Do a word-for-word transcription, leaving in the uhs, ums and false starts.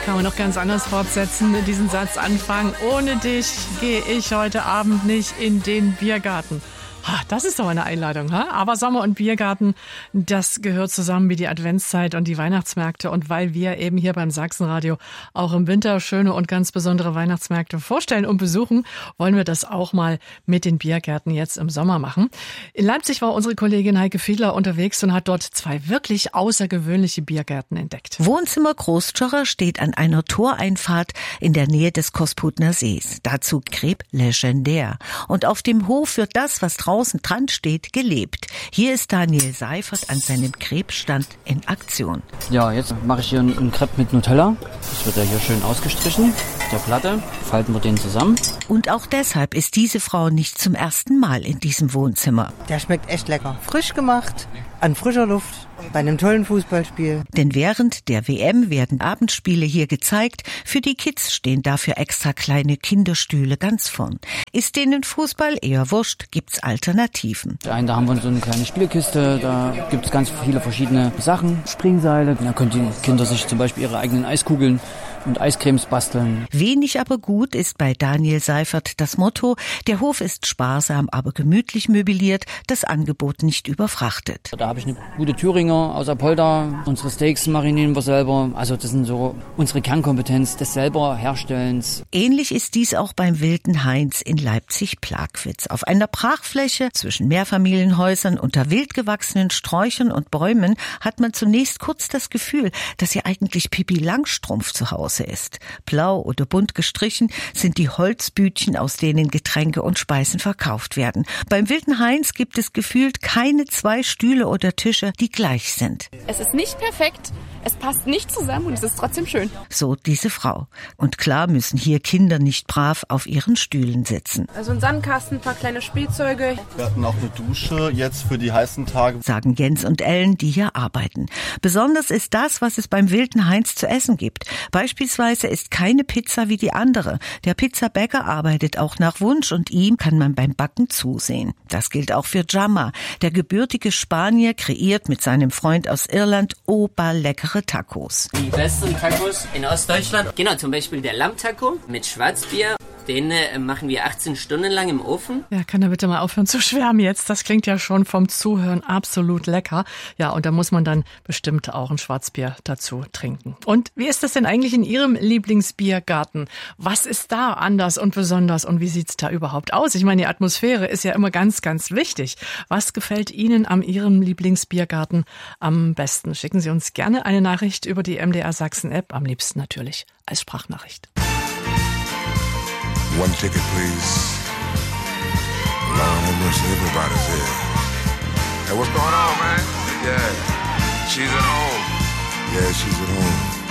Kann man noch ganz anders fortsetzen, diesen Satz anfangen. Ohne dich gehe ich heute Abend nicht in den Biergarten. Das ist doch eine Einladung, ha? Aber Sommer- und Biergarten, das gehört zusammen wie die Adventszeit und die Weihnachtsmärkte. Und weil wir eben hier beim Sachsenradio auch im Winter schöne und ganz besondere Weihnachtsmärkte vorstellen und besuchen, wollen wir das auch mal mit den Biergärten jetzt im Sommer machen. In Leipzig war unsere Kollegin Heike Fiedler unterwegs und hat dort zwei wirklich außergewöhnliche Biergärten entdeckt. Wohnzimmer Großschocher steht an einer Toreinfahrt in der Nähe des Kosputner Sees. Dazu Crêpe Legendär. Und auf dem Hof wird das, was draußen Draußen dran steht, gelebt. Hier ist Daniel Seifert an seinem Crepe-Stand in Aktion. Ja, jetzt mache ich hier einen Crepe mit Nutella. Das wird ja hier schön ausgestrichen. Auf der Platte falten wir den zusammen. Und auch deshalb ist diese Frau nicht zum ersten Mal in diesem Wohnzimmer. Der schmeckt echt lecker. Frisch gemacht, an frischer Luft, bei einem tollen Fußballspiel. Denn während der W M werden Abendspiele hier gezeigt. Für die Kids stehen dafür extra kleine Kinderstühle ganz vorn. Ist denen Fußball eher wurscht, gibt's Alternativen. Da haben wir so eine kleine Spielkiste, da gibt's ganz viele verschiedene Sachen. Springseile, da können die Kinder sich zum Beispiel ihre eigenen Eiskugeln und Eiscremes basteln. Wenig aber gut ist bei Daniel Seifert das Motto, der Hof ist sparsam, aber gemütlich möbliert, das Angebot nicht überfrachtet. Da habe ich eine gute Thüringer aus Apolda, unsere Steaks marinieren wir selber, also das sind so unsere Kernkompetenz des selber Herstellens. Ähnlich ist dies auch beim Wilden Heinz in Leipzig-Plagwitz. Auf einer Brachfläche zwischen Mehrfamilienhäusern unter wild gewachsenen Sträuchern und Bäumen hat man zunächst kurz das Gefühl, dass hier eigentlich Pippi Langstrumpf zu Hause ist. Blau oder bunt gestrichen sind die Holzbütchen, aus denen Getränke und Speisen verkauft werden. Beim Wilden Heinz gibt es gefühlt keine zwei Stühle oder Tische, die gleich sind. Es ist nicht perfekt, es passt nicht zusammen und es ist trotzdem schön. So diese Frau. Und klar müssen hier Kinder nicht brav auf ihren Stühlen sitzen. Also ein Sandkasten, ein paar kleine Spielzeuge. Wir hatten auch eine Dusche jetzt für die heißen Tage, sagen Jens und Ellen, die hier arbeiten. Besonders ist das, was es beim Wilden Heinz zu essen gibt. Beispielsweise ist keine Pizza wie die andere. Der Pizzabäcker arbeitet auch nach Wunsch und ihm kann man beim Backen zusehen. Das gilt auch für Jamma. Der gebürtige Spanier kreiert mit seinem Freund aus Irland oberleckere Tacos. Die besten Tacos in Ostdeutschland. Genau, zum Beispiel der Lammtaco mit Schwarzbier. Den äh, machen wir achtzehn Stunden lang im Ofen. Ja, kann er bitte mal aufhören zu schwärmen jetzt? Das klingt ja schon vom Zuhören absolut lecker. Ja, und da muss man dann bestimmt auch ein Schwarzbier dazu trinken. Und wie ist das denn eigentlich in Ihrem Lieblingsbiergarten? Was ist da anders und besonders und wie sieht's da überhaupt aus? Ich meine, die Atmosphäre ist ja immer ganz, ganz wichtig. Was gefällt Ihnen an Ihrem Lieblingsbiergarten am besten? Schicken Sie uns gerne eine Nachricht über die M D R Sachsen App, am liebsten natürlich als Sprachnachricht. One ticket, please. Lord have mercy, everybody's here. Hey, what's going on, man? Yeah, she's at home. Yeah, she's at home.